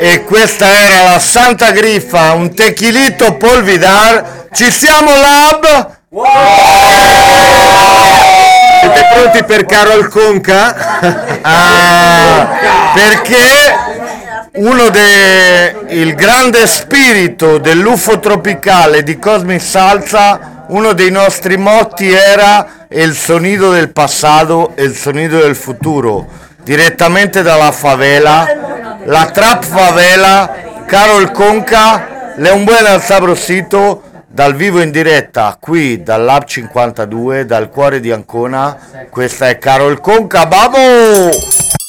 E questa era la Santa Griffa, un tequilito polvidar. Ci siamo, Lab? Siete pronti per Carol Conca? Perché il grande spirito dell'UFO tropicale di Cosmic Salsa, uno dei nostri motti era el sonido del passato e il sonido del futuro, direttamente dalla favela, la trap favela. Carol Conca, le un buon al sabrosito, dal vivo in diretta qui dal Lab 52, dal cuore di Ancona. Questa è Carol Conca, babo!